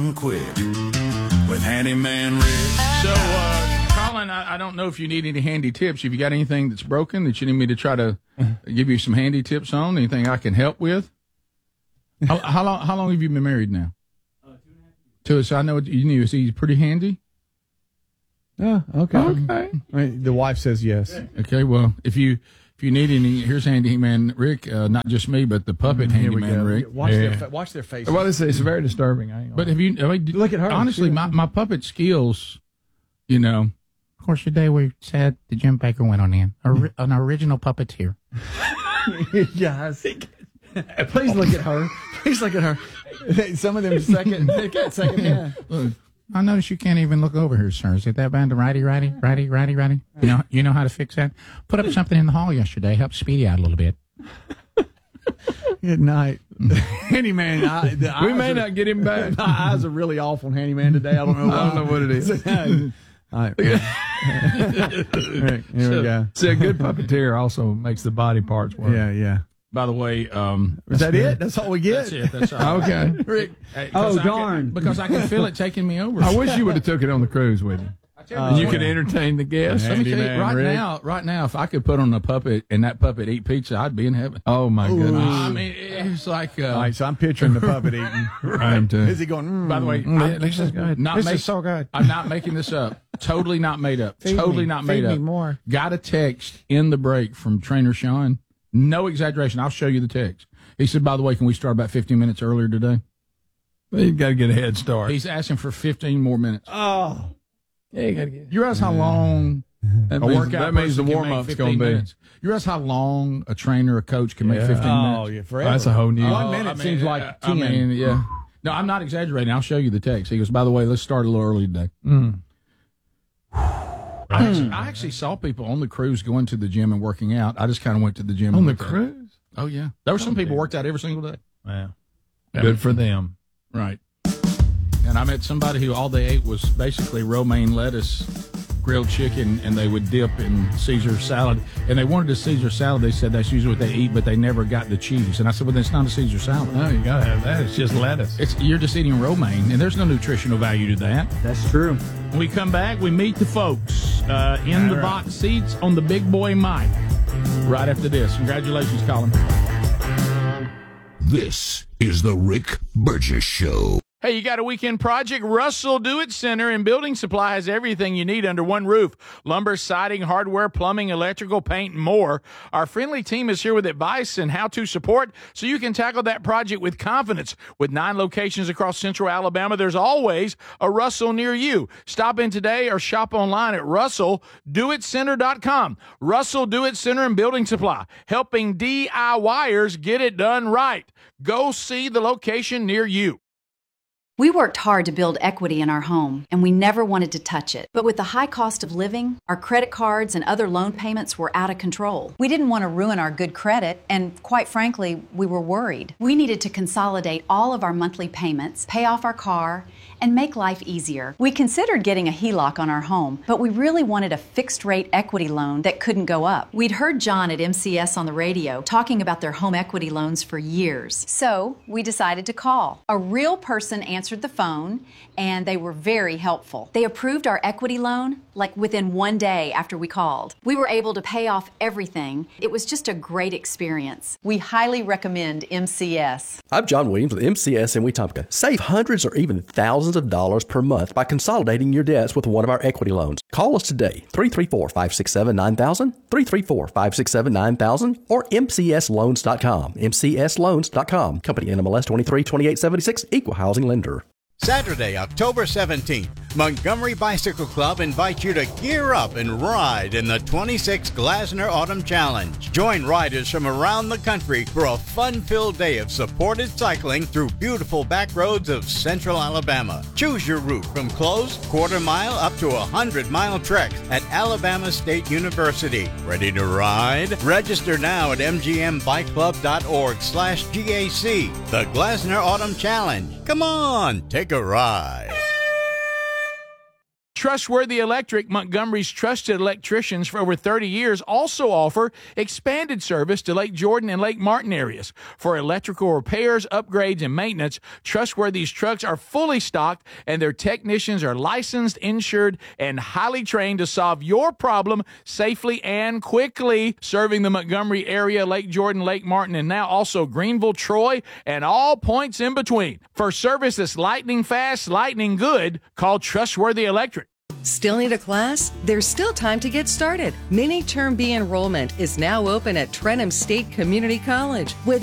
Quick with Handyman Rick. So, Colin, I don't know if you need any handy tips. Have you got anything that's broken that you need me to try to give you some handy tips on? Anything I can help with? How long have you been married now? 2.5 years. So I know you knew. Is he pretty handy? Oh, okay. Okay. I mean, the wife says yes. Okay. Well, if you need any, here's Handyman Rick. Not just me, but the puppet Handyman Rick. Watch their faces. Well, it's very disturbing. But have you? Look at her. Honestly, my puppet skills. You know. Of course, today we said the Jim Baker went on in. An original puppeteer. Yes. Please look at her. Please look at her. Some of them second hand. Look, I notice you can't even look over here, sir. Is it that bad? Righty? You know how to fix that? Put up something in the hall yesterday. Help Speedy out a little bit. Good night. Handyman. We may not get him back. My eyes are really off on Handyman today. I don't know why. I don't know what it is. All right. Rick, here we go. See, a good puppeteer also makes the body parts work. Yeah. By the way, is that it? That's all we get? That's it. That's all. Okay. Rick. Darn. Because I can feel it taking me over. I wish you would have took it on the cruise with you. You could entertain the guests. Let me tell you, Handyman right now, if I could put on a puppet and that puppet eat pizza, I'd be in heaven. Oh, my goodness. I mean, it's like... all right, so I'm picturing the puppet eating. I am too. Is he going, By the way, This is good. This is so good. I'm not making this up. Totally not made up. Totally not made up. Feed me more. Got a text in the break from Trainer Sean. No exaggeration. I'll show you the text. He said, by the way, can we start about 15 minutes earlier today? Well, you've got to get a head start. He's asking for 15 more minutes. Oh. Yeah, you got to get You realize how long that a workout that means the person can warm make up's 15 going to be. minutes? You realize how long a trainer or coach can make 15 minutes? Oh, yeah, forever. That's a whole new. 1 minute seems like 10. I mean, yeah. No, I'm not exaggerating. I'll show you the text. He goes, by the way, let's start a little early today. I actually saw people on the cruise going to the gym and working out. I just kind of went to the gym. On the looked at it. cruise? Oh, yeah. There were some people worked out every single day. Wow. Good for them. Right. And I met somebody who all they ate was basically romaine lettuce, grilled chicken, and they would dip in Caesar salad. And they wanted a Caesar salad. They said that's usually what they eat, but they never got the cheese. And I said, well, it's not a Caesar salad. No, you got to have that. It's just lettuce. You're just eating romaine, and there's no nutritional value to that. That's true. When we come back, we meet the folks in the box seats on the big boy mic right after this. Congratulations, Colin. This is the Rick Burgess Show. Hey, you got a weekend project? Russell Do-It Center and Building Supply has everything you need under one roof. Lumber, siding, hardware, plumbing, electrical, paint, and more. Our friendly team is here with advice and how-to support so you can tackle that project with confidence. With 9 locations across central Alabama, there's always a Russell near you. Stop in today or shop online at RussellDoItCenter.com. Russell Do-It Center and Building Supply, helping DIYers get it done right. Go see the location near you. We worked hard to build equity in our home, and we never wanted to touch it. But with the high cost of living, our credit cards and other loan payments were out of control. We didn't want to ruin our good credit, and quite frankly, we were worried. We needed to consolidate all of our monthly payments, pay off our car, and make life easier. We considered getting a HELOC on our home, but we really wanted a fixed-rate equity loan that couldn't go up. We'd heard John at MCS on the radio talking about their home equity loans for years. So we decided to call. A real person answered the phone, and they were very helpful. They approved our equity loan like within 1 day after we called. We were able to pay off everything. It was just a great experience. We highly recommend MCS. I'm John Williams with MCS in Wetumpka. Save hundreds or even thousands of dollars per month by consolidating your debts with one of our equity loans. Call us today, 334-567-9000, 334-567-9000, or mcsloans.com. mcsloans.com. Company NMLS 232876, Equal Housing Lender. Saturday, October 17th, Montgomery Bicycle Club invites you to gear up and ride in the 26th Glasner Autumn Challenge. Join riders from around the country for a fun-filled day of supported cycling through beautiful back roads of central Alabama. Choose your route from closed, quarter-mile up to 100-mile treks at Alabama State University. Ready to ride? Register now at mgmbikeclub.org/GAC. The Glasner Autumn Challenge. Come on, take a ride. Trustworthy Electric, Montgomery's trusted electricians for over 30 years, also offer expanded service to Lake Jordan and Lake Martin areas. For electrical repairs, upgrades, and maintenance, Trustworthy's trucks are fully stocked, and their technicians are licensed, insured, and highly trained to solve your problem safely and quickly. Serving the Montgomery area, Lake Jordan, Lake Martin, and now also Greenville, Troy, and all points in between. For service that's lightning fast, lightning good, call Trustworthy Electric. Still need a class? There's still time to get started. Mini Term B enrollment is now open at Trenham State Community College. With